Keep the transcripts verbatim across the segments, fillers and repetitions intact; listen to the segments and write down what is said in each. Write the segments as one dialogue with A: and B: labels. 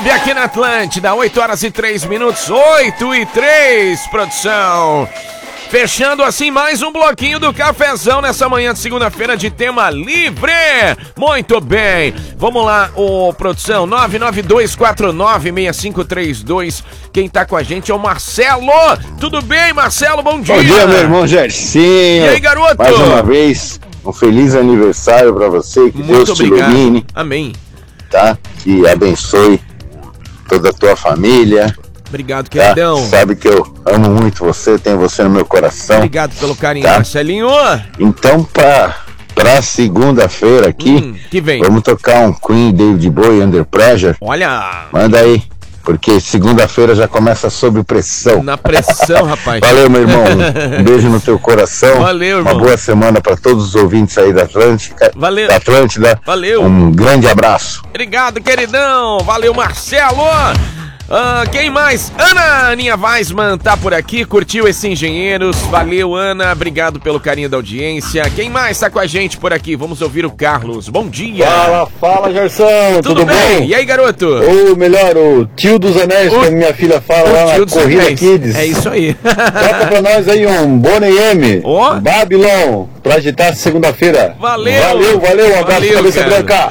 A: nove aqui na Atlântida, oito horas e três minutos, oito e três, produção. Fechando assim mais um bloquinho do cafezão nessa manhã de segunda-feira de tema livre. Muito bem. Vamos lá, ô produção, nove nove dois quatro nove seis cinco três dois. Quem tá com a gente é o Marcelo. Tudo bem, Marcelo? Bom dia.
B: Bom dia, meu irmão Gersinho.
A: E aí, garoto?
B: Mais uma vez, um feliz aniversário pra você. Que
A: Muito
B: Deus
A: obrigado.
B: te ilumine.
A: Amém.
B: Tá? Que abençoe toda a tua família.
A: Obrigado,
B: Tá?
A: queridão.
B: Sabe que eu amo muito você, tenho você no meu coração.
A: Obrigado pelo carinho,
B: Tá?
A: Marcelinho.
B: Então, pra, pra segunda-feira aqui,
A: Hum, que vem.
B: vamos tocar um Queen, David Bowie, Under Pressure.
A: Olha,
B: Manda aí, porque segunda-feira já começa sob pressão.
A: na pressão, rapaz.
B: Valeu, meu irmão. Um beijo no teu coração.
A: Valeu, irmão.
B: Uma boa semana para todos os ouvintes aí da Atlântica.
A: Valeu.
B: Da Atlântida.
A: Valeu.
B: Um grande abraço.
A: Obrigado, queridão. Valeu, Marcelo. Ah, quem mais? Ana Aninha Weisman tá por aqui, curtiu esse Engenheiros. Valeu, Ana. Obrigado pelo carinho da audiência. Quem mais tá com a gente por aqui? Vamos ouvir o Carlos. Bom dia.
C: Fala, fala, Gerson.
A: Tudo,
C: Tudo,
A: bem?
C: bom?
A: E aí, garoto?
C: Ou melhor, o tio dos anéis,
A: O-
C: que a minha filha fala lá
A: Tio
C: na
A: dos
C: Corrida
A: Anéis.
C: Kids.
A: É isso aí.
C: Toca pra nós aí um Bonnie M,
A: Ó.
C: Babylon, pra agitar segunda-feira.
A: Valeu.
C: Valeu, valeu, um abraço,
A: Valeu,
C: cabeça
A: cara.
C: branca.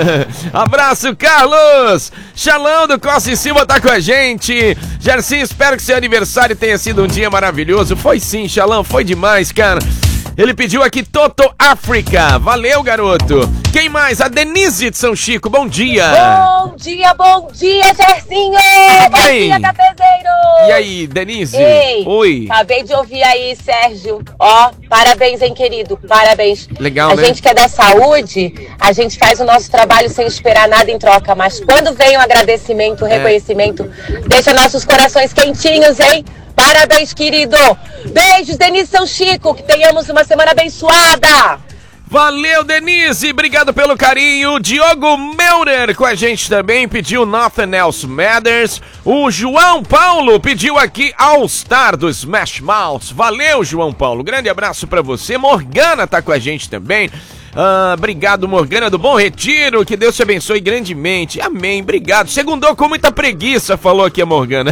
A: Abraço, Carlos! Xalão do Costa e Silva tá com a gente. Gercinho, espero que seu aniversário tenha sido um dia maravilhoso. Foi sim, Xalão, foi demais, cara. Ele pediu aqui Toto África. Valeu, garoto. Quem mais? A Denise de São Chico. Bom dia.
D: Bom dia, bom dia, Gercinho! Bom
A: bem?
D: dia, cafezeiro!
A: E aí, Denise?
D: Ei,
A: Oi.
D: acabei de ouvir aí, Sérgio. Ó, parabéns, hein, querido? Parabéns.
A: Legal,
D: a
A: né?
D: gente que é da saúde, a gente faz o nosso trabalho sem esperar nada em troca. Mas quando vem o agradecimento, o
A: É.
D: reconhecimento, deixa nossos corações quentinhos, hein? Parabéns, querido! Beijos, Denise São Chico, que tenhamos uma semana abençoada!
A: Valeu, Denise, obrigado pelo carinho. Diogo Meurer com a gente também, pediu Nothing Else Matters. O João Paulo pediu aqui All Star do Smash Mouth. Valeu, João Paulo, grande abraço pra você. Morgana tá com a gente também. Ah, obrigado, Morgana do Bom Retiro, que Deus te abençoe grandemente. Amém, obrigado. Segundou com muita preguiça, falou aqui a Morgana.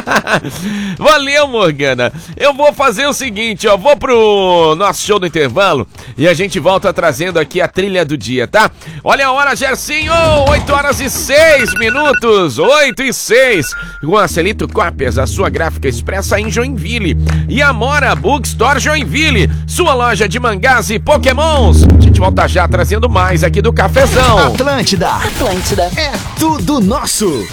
A: Valeu, Morgana. Eu vou fazer o seguinte, ó, vou pro nosso show do intervalo e a gente volta trazendo aqui a trilha do dia, tá? Olha a hora, Gercinho, oito horas e seis minutos, oito e seis. Com a Celito Cópias, a sua gráfica expressa em Joinville. E a Amora Bookstore Joinville, sua loja de mangás e pokémons. A gente volta já trazendo mais aqui do Cafezão.
E: Atlântida.
F: Atlântida.
E: É tudo nosso.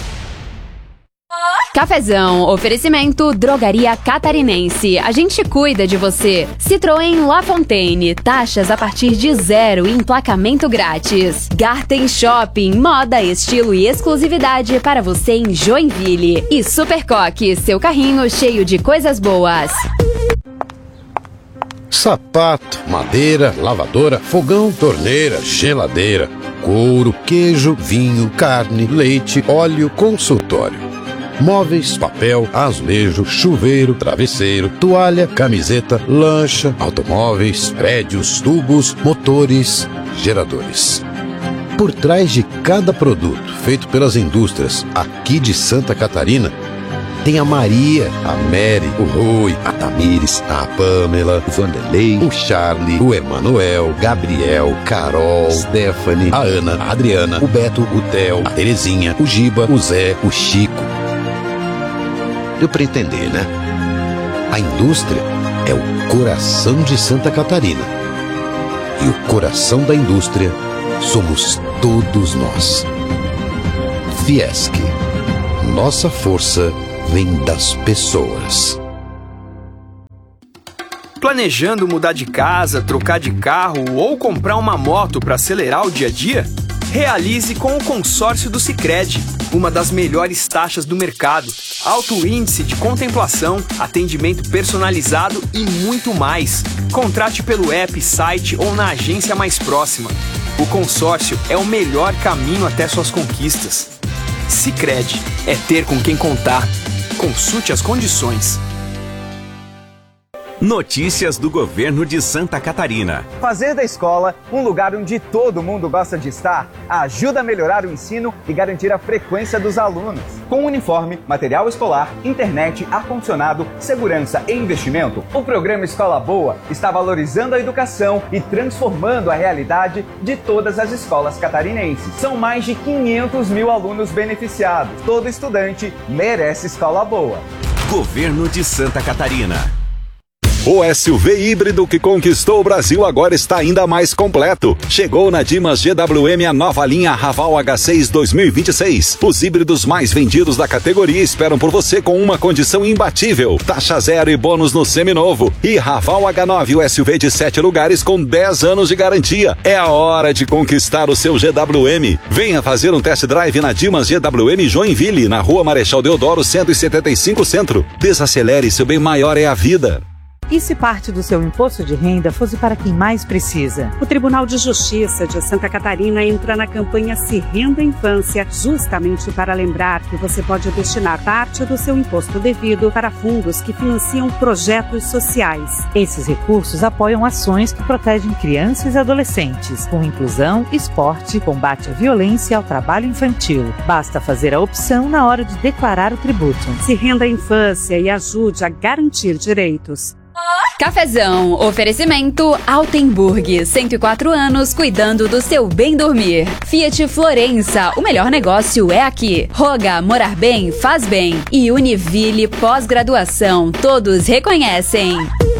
G: Cafezão, oferecimento Drogaria Catarinense. A gente cuida de você. Citroën La Fontaine, taxas a partir de zero e emplacamento grátis. Garten Shopping, moda, estilo e exclusividade para você em Joinville. E Supercoque, seu carrinho cheio de coisas boas.
H: Sapato, madeira, lavadora, fogão, torneira, geladeira, couro, queijo, vinho, carne, leite, óleo, consultório. Móveis, papel, azulejo, chuveiro, travesseiro, toalha, camiseta, lancha, automóveis, prédios, tubos, motores, geradores. Por trás de cada produto feito pelas indústrias aqui de Santa Catarina, tem a Maria, a Mary, o Rui, a Tamires, a Pamela, o Vanderlei, o Charlie, o Emanuel, Gabriel, Carol, Stephanie, a Ana, a Adriana, o Beto, o Theo, a Terezinha, o Giba, o Zé, o Chico. Deu pra entender, né? A indústria é o coração de Santa Catarina. E o coração da indústria somos todos nós. Fiesc. Nossa força vem das pessoas.
I: Planejando mudar de casa, trocar de carro ou comprar uma moto para acelerar o dia a dia? Realize com o consórcio do Sicredi, uma das melhores taxas do mercado, alto índice de contemplação, atendimento personalizado e muito mais. Contrate pelo app, site ou na agência mais próxima. O consórcio é o melhor caminho até suas conquistas. Sicredi é ter com quem contar. Consulte as condições.
F: Notícias do governo de Santa Catarina.
J: Fazer da escola um lugar onde todo mundo gosta de estar ajuda a melhorar o ensino e garantir a frequência dos alunos. Com uniforme, material escolar, internet, ar-condicionado, segurança e investimento, o programa Escola Boa está valorizando a educação e transformando a realidade de todas as escolas catarinenses. São mais de quinhentos mil alunos beneficiados. Todo estudante merece escola boa.
F: Governo de Santa Catarina.
K: O S U V híbrido que conquistou o Brasil agora está ainda mais completo. Chegou na Dimas G W M a nova linha Raval H seis dois mil e vinte e seis. Os híbridos mais vendidos da categoria esperam por você com uma condição imbatível. Taxa zero e bônus no seminovo. E Raval H nove, o S U V de sete lugares com dez anos de garantia. É a hora de conquistar o seu G W M. Venha fazer um test drive na Dimas G W M Joinville, na Rua Marechal Deodoro cento e setenta e cinco Centro. Desacelere, seu bem maior é a vida.
L: E se parte do seu imposto de renda fosse para quem mais precisa? O Tribunal de Justiça de Santa Catarina entra na campanha Se Renda Infância, justamente para lembrar que você pode destinar parte do seu imposto devido para fundos que financiam projetos sociais. Esses recursos apoiam ações que protegem crianças e adolescentes, com inclusão, esporte, combate à violência e ao trabalho infantil. Basta fazer a opção na hora de declarar o tributo. Se renda a infância e ajude a garantir direitos.
G: Cafezão, oferecimento Altenburg, cento e quatro anos cuidando do seu bem dormir. Fiat Florença, o melhor negócio é aqui. Roga, morar bem, faz bem. E Univille, pós-graduação, todos reconhecem.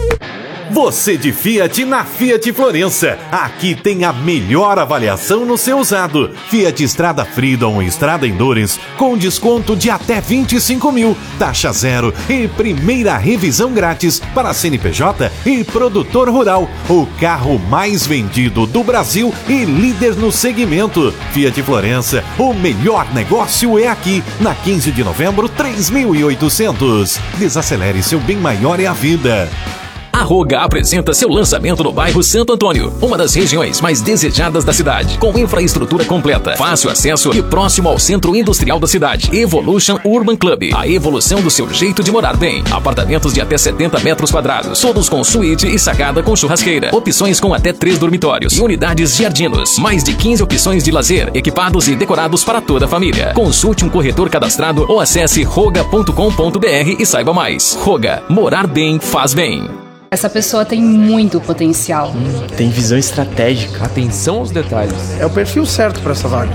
M: Você de Fiat na Fiat Florença. Aqui tem a melhor avaliação no seu usado. Fiat Strada Freedom e Strada Endurance com desconto de até vinte e cinco mil, taxa zero e primeira revisão grátis para C N P J e produtor rural. O carro mais vendido do Brasil e líder no segmento. Fiat Florença, o melhor negócio é aqui, na quinze de novembro, três mil e oitocentos. Desacelere, seu bem maior é a vida.
N: A Roga apresenta seu lançamento no bairro Santo Antônio, uma das regiões mais desejadas da cidade, com infraestrutura completa, fácil acesso e próximo ao centro industrial da cidade. Evolution Urban Club, a evolução do seu jeito de morar bem. Apartamentos de até setenta metros quadrados, todos com suíte e sacada com churrasqueira. Opções com até três dormitórios e unidades jardinos. Mais de quinze opções de lazer, equipados e decorados para toda a família. Consulte um corretor cadastrado ou acesse roga ponto com ponto br e saiba mais. Roga, morar bem faz bem.
O: Essa pessoa tem muito potencial.
P: Hum, tem visão estratégica. Atenção aos detalhes.
Q: É o perfil certo para essa vaga.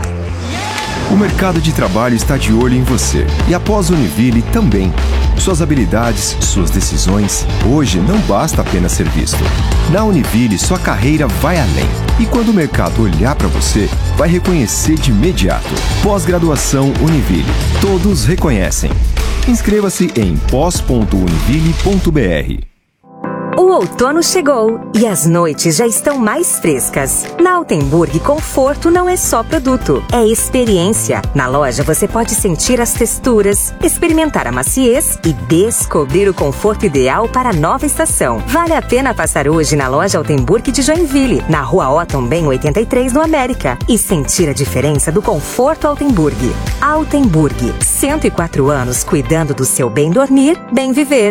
R: O mercado de trabalho está de olho em você. E após o Univille também. Suas habilidades, suas decisões. Hoje não basta apenas ser visto. Na Univille, sua carreira vai além. E quando o mercado olhar para você, vai reconhecer de imediato. Pós-graduação Univille. Todos reconhecem. Inscreva-se em pós ponto univille ponto br.
S: O outono chegou e as noites já estão mais frescas. Na Altenburg, conforto não é só produto, é experiência. Na loja você pode sentir as texturas, experimentar a maciez e descobrir o conforto ideal para a nova estação. Vale a pena passar hoje na loja Altenburg de Joinville, na Rua Otton Ben oitenta e três, no América, e sentir a diferença do conforto Altenburg. Altenburg, cento e quatro anos cuidando do seu bem dormir, bem viver.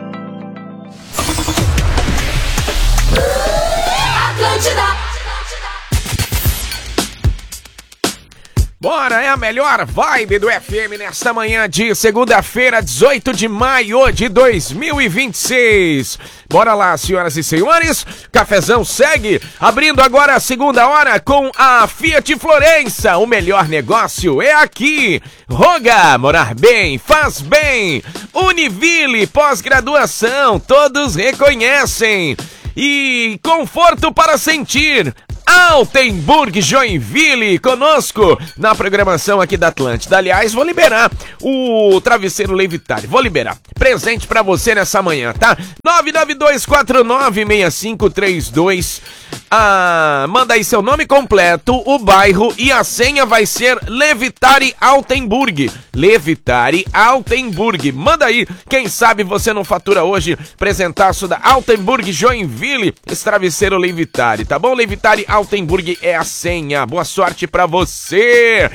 A: Bora, é a melhor vibe do F M nesta manhã de segunda-feira, dezoito de maio de dois mil e vinte e seis. Bora lá, senhoras e senhores, Cafezão segue, abrindo agora a segunda hora com a Fiat Florença. O melhor negócio é aqui. Roga, morar bem, faz bem. Univille, pós-graduação, todos reconhecem. E conforto para sentir. Altenburg Joinville conosco na programação aqui da Atlântida. Aliás, vou liberar o travesseiro Levitari, vou liberar presente pra você nessa manhã, tá? nove nove dois quatro nove seis cinco três dois. Ah, manda aí seu nome completo, o bairro e a senha vai ser Levitari Altenburg. Levitari Altenburg. Manda aí, quem sabe você não fatura hoje. Presentaço da Altenburg Joinville, esse travesseiro Levitari, tá bom? Levitari Altenburg é a senha. Boa sorte pra você.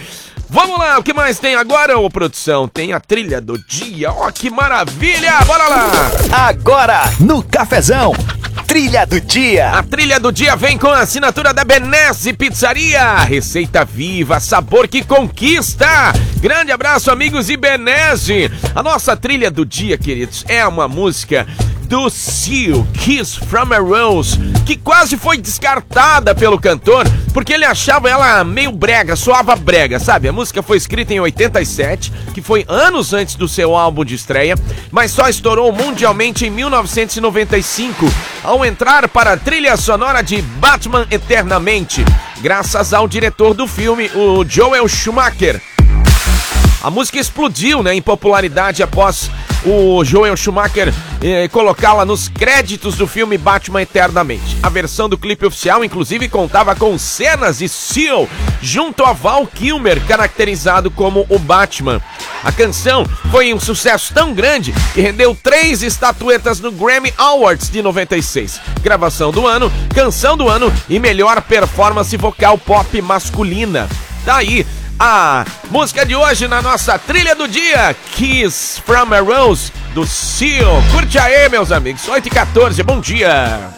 A: Vamos lá, o que mais tem agora, ô produção? Tem a trilha do dia, ó, que maravilha, bora lá!
T: Agora, no Cafezão, trilha do dia.
A: A trilha do dia vem com a assinatura da Benesse Pizzaria, receita viva, sabor que conquista. Grande abraço, amigos e Benesse. A nossa trilha do dia, queridos, é uma música do Seal, Kiss from a Rose, que quase foi descartada pelo cantor, porque ele achava ela meio brega, soava brega, sabe? A música foi escrita em oitenta e sete, que foi anos antes do seu álbum de estreia, mas só estourou mundialmente em mil novecentos e noventa e cinco, ao entrar para a trilha sonora de Batman Eternamente, graças ao diretor do filme, o Joel Schumacher. A música explodiu, né, em popularidade após o Joel Schumacher eh, colocá-la nos créditos do filme Batman Eternamente. A versão do clipe oficial, inclusive, contava com cenas de Seal junto a Val Kilmer, caracterizado como o Batman. A canção foi um sucesso tão grande que rendeu três estatuetas no Grammy Awards de noventa e seis. Gravação do ano, canção do ano e melhor performance vocal pop masculina. Daí a música de hoje na nossa trilha do dia, Kiss from a Rose, do Seal. Curte aí, meus amigos. oito e quatorze, bom dia.